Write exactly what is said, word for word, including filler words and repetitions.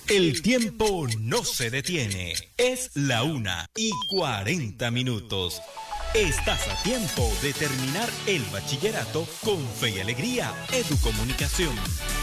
El tiempo no se detiene. Es la una y cuarenta minutos. Estás a tiempo de terminar el bachillerato con fe y alegría. Educomunicación.